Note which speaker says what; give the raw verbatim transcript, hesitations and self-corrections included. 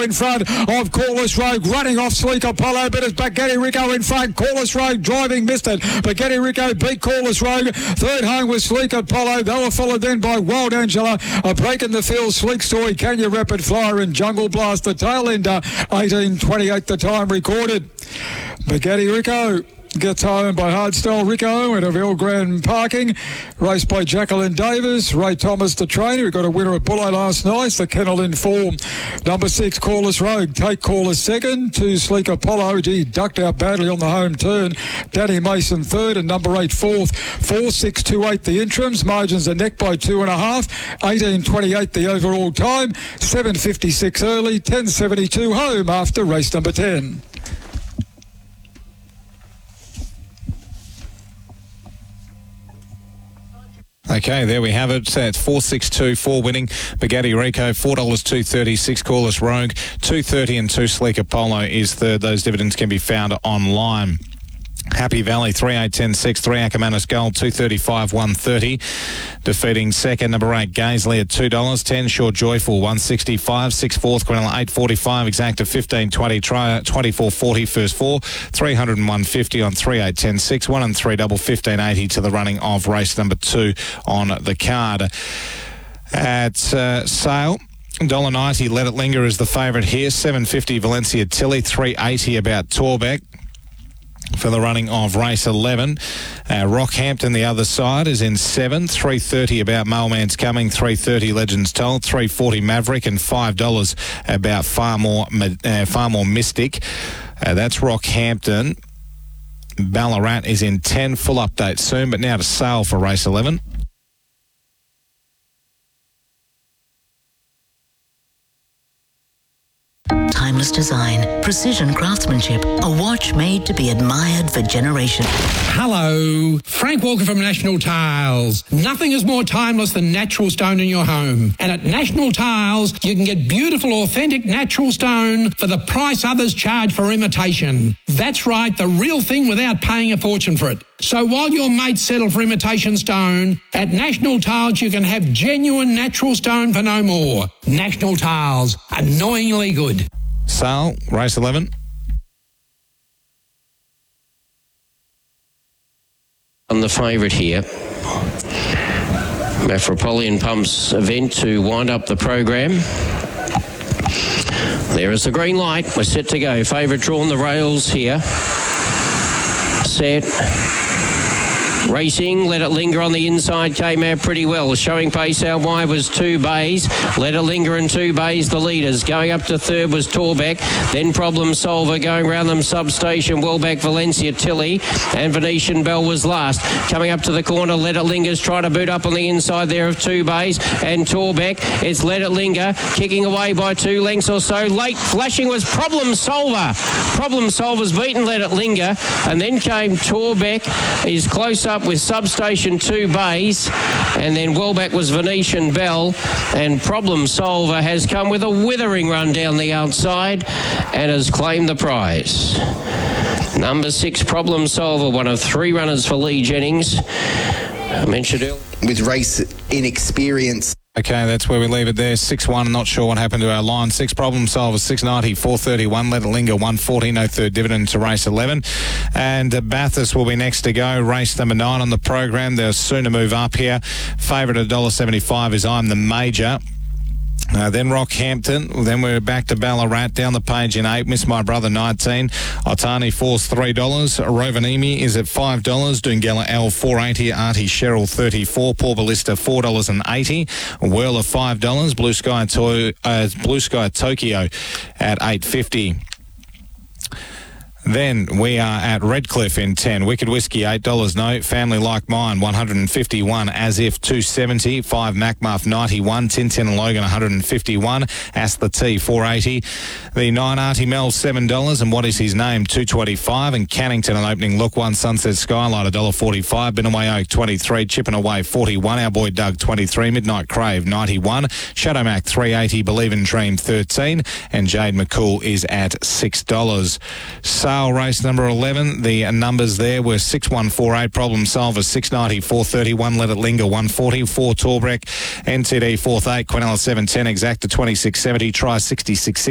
Speaker 1: in front of Corliss Rogue, running off Sleek Apollo, but it's Baghetti Rico in front. Corliss Rogue driving, missed it. Baghetti Rico beat Corliss Rogue. Third home was Sleek Apollo. They were followed then by Wild Angela. A break in the field, Sleek Story, Kenya Rapid Flyer and Jungle Blast. The tail ender, eighteen twenty-eight the time recorded. Baghetti Rico gets home by Hardstyle Rico at Aville Grand Parking. Raced by Jacqueline Davis. Ray Thomas, the trainer, who got a winner at Bullo last night. The kennel in form. Number six, Corliss Rogue. Take Corliss second. Two, Sleek Apollo. He ducked out badly on the home turn. Danny Mason third and number eight fourth. Four, six, two, eight the interims. Margins are neck by two and a half. eighteen twenty-eight the overall time. seven fifty-six early. ten seventy-two home after race number ten.
Speaker 2: Okay, there we have it. So it's four six two, four winning. Baghetti Rico, four dollars two thirty, six Corliss Rogue, two thirty and two Sleek Apollo is third. Those dividends can be found online. Happy Valley, three eight ten six, three Ackermanis Gold, two thirty-five one thirty. Defeating second, number eight, Gaisley at two dollars, ten Short Joyful, one sixty-five, six fourth, Quinella, eight forty-five, Exacta, fifteen twenty, try twenty-four forty, first four, three hundred and one fifty on three eight ten six, one and three double, fifteen eighty to the running of race number two on the card. At uh, Sale, one dollar ninety, Let It Linger is the favourite here, seven fifty Valencia Tilly, three eighty about Torbeck. For the running of race eleven, uh, Rockhampton the other side is in seven, three thirty about Mailman's Coming, three thirty Legends Told, three forty Maverick and five dollars about Far More, uh, Far More Mystic. Uh, that's Rockhampton. Ballarat is in ten, full update soon, but now to Sale for race eleven.
Speaker 3: Timeless design, precision craftsmanship, a watch made to be admired for generations.
Speaker 4: Hello, Frank Walker from National Tiles. Nothing is more timeless than natural stone in your home. And at National Tiles, you can get beautiful, authentic natural stone for the price others charge for imitation. That's right, the real thing without paying a fortune for it. So while your mates settle for imitation stone, at National Tiles you can have genuine natural stone for no more. National Tiles, annoyingly good.
Speaker 2: Sale, race eleven.
Speaker 5: On the favourite here, Metropolitan Pumps event to wind up the program. There is the green light. We're set to go. Favourite drawn the rails here. Set. Racing, Let It Linger on the inside, came out pretty well. Showing pace out wide was Two Bays. Let It Linger and Two Bays, the leaders. Going up to third was Torbeck. Then Problem Solver going round them substation. Wellback, Valencia Tilly. And Venetian Bell was last. Coming up to the corner, Let It Linger's trying to boot up on the inside there of Two Bays. And Torbeck, it's Let It Linger. Kicking away by two lengths or so. Late flashing was Problem Solver. Problem Solver's beaten Let It Linger. And then came Torbeck. He's close up with Substation Two Bays, and then Wellback was Venetian Bell, and Problem Solver has come with a withering run down the outside and has claimed the prize. Number six, Problem Solver, one of three runners for Lee Jennings. I mentioned earlier.
Speaker 6: With race inexperience.
Speaker 2: Okay, that's where we leave it there. six one, not sure what happened to our line. six Problem Solver, six ninety, four thirty-one. Let It Linger, one forty. No third dividend to race eleven. And uh, Bathurst will be next to go. Race number nine on the program. They're soon to move up here. Favourite at one dollar seventy-five is I'm the Major. Uh, then Rockhampton, then we're back to Ballarat, down the page in eight, Miss My Brother nineteen, Otani Force three dollars, Rovanimi is at five dollars, Dungella L four eighty, Artie Cheryl thirty-four, Paul Ballista four dollars eighty, Whirler five dollars, Blue Sky, to- uh, Blue Sky Tokyo at eight fifty. Then we are at Redcliffe in ten. Wicked Whiskey, eight dollars no. Family Like Mine, one hundred fifty-one. As If, two seventy. five Macmuff, ninety-one. Tintin and Logan, one hundred fifty-one. Ask the T, four eighty. The nine Artie Mel, seven dollars. And What Is His Name, two twenty-five. And Cannington, an opening look one. Sunset Skylight, one dollar forty-five. Binaway Oak, twenty-three. Chipping Away, forty-one. Our Boy Doug, twenty-three. Midnight Crave, ninety-one. Shadow Mac, three eighty. Believe in Dream, thirteen. And Jade McCool is at six dollars. Sale race number eleven. The numbers there were six one four eight. Problem Solver, six ninety, four thirty-one. Let It Linger, one forty. four Torbeck. N T D, fourth eight. Quinella, seven ten. Exacta, twenty-six seventy. Try, sixty-six sixty.